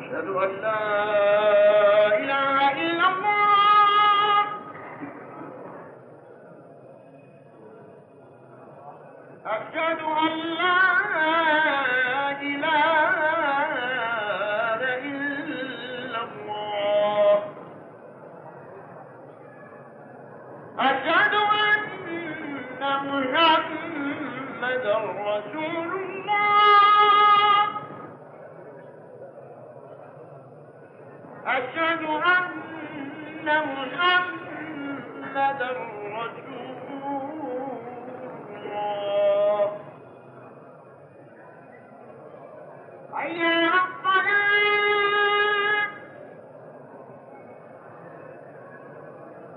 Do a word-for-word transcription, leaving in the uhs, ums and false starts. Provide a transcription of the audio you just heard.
أشهد أن لا إله إلا الله أشهد أن لا إله إلا الله أشهد أن محمدا رسول الله أشهد أن محمدا رسول